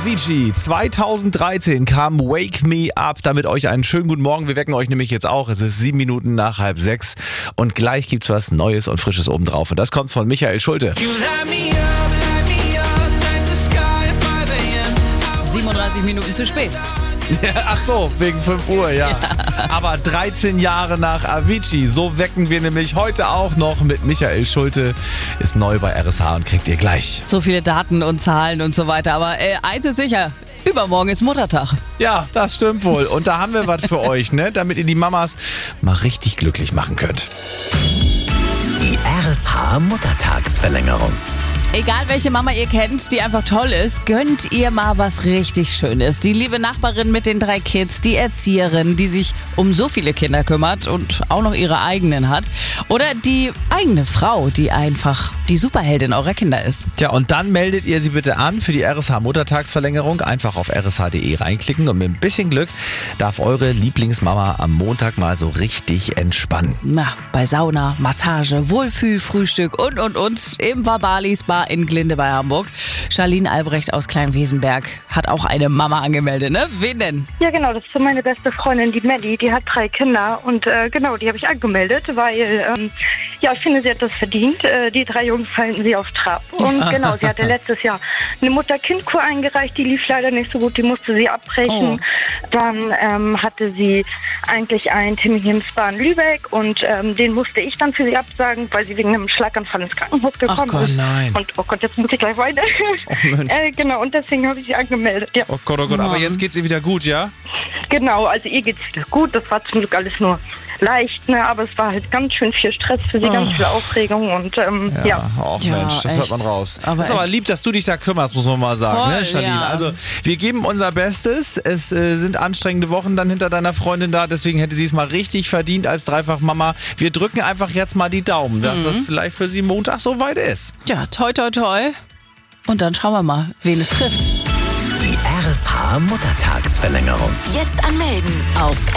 Avicii, 2013 kam Wake Me Up, damit euch einen schönen guten Morgen. Wir wecken euch nämlich jetzt auch. Es ist 7 Minuten nach 5:30 und gleich gibt's was Neues und Frisches obendrauf. Und das kommt von Michael Schulte. 37 Minuten zu spät. Ja, ach so, wegen 5 Uhr, ja. Aber 13 Jahre nach Avicii, so wecken wir nämlich heute auch noch mit Michael Schulte. Ist neu bei RSH und kriegt ihr gleich. So viele Daten und Zahlen und so weiter. Aber eins ist sicher, übermorgen ist Muttertag. Ja, das stimmt wohl. Und da haben wir was für euch, ne? Damit ihr die Mamas mal richtig glücklich machen könnt. Die RSH Muttertagsverlängerung. Egal welche Mama ihr kennt, die einfach toll ist, gönnt ihr mal was richtig Schönes. Die liebe Nachbarin mit den 3 Kids, die Erzieherin, die sich um so viele Kinder kümmert und auch noch ihre eigenen hat. Oder die eigene Frau, die einfach die Superheldin eurer Kinder ist. Tja, und dann meldet ihr sie bitte an für die RSH Muttertagsverlängerung. Einfach auf rsh.de reinklicken und mit ein bisschen Glück darf eure Lieblingsmama am Montag mal so richtig entspannen. Na, bei Sauna, Massage, Wohlfühlfrühstück und. Im Vabalis Bar in Glinde bei Hamburg. Charlene Albrecht aus Kleinwesenberg hat auch eine Mama angemeldet, ne? Wen denn? Ja, genau, das ist meine beste Freundin, die Maddie, die hat 3 Kinder und genau, die habe ich angemeldet, weil, ich finde, sie hat das verdient. Die 3 Jungs halten sie auf Trab. Und genau, sie hatte letztes Jahr eine Mutter-Kind-Kur eingereicht, die lief leider nicht so gut, die musste sie abbrechen. Oh. Dann hatte sie eigentlich einen Termin im Spa in Lübeck und den musste ich dann für sie absagen, weil sie wegen einem Schlaganfall ins Krankenhaus gekommen ist. Oh nein. Und oh Gott, jetzt muss ich gleich weiter. Oh Mensch. Genau, und deswegen habe ich sie angemeldet. Ja. Oh Gott, aber jetzt geht's ihr wieder gut, ja? Genau, also ihr geht's wieder gut. Das war zum Glück alles nur leicht, ne? Aber es war halt ganz schön viel Stress für sie, ganz viel Aufregung und ja. Oh Ja, Mensch, das hört man echt. raus. Aber das ist aber echt. lieb, dass du dich da kümmerst, muss man mal sagen, Voll, ne, Charlene? ja. Also wir geben unser Bestes. Es sind anstrengende Wochen dann hinter deiner Freundin da, deswegen hätte sie es mal richtig verdient als Dreifachmama. Wir drücken einfach jetzt mal die Daumen, dass das vielleicht für sie Montag so weit ist. Ja, toi, toi, toi. Und dann schauen wir mal, wen es trifft. Die RSH Muttertagsverlängerung. Jetzt anmelden auf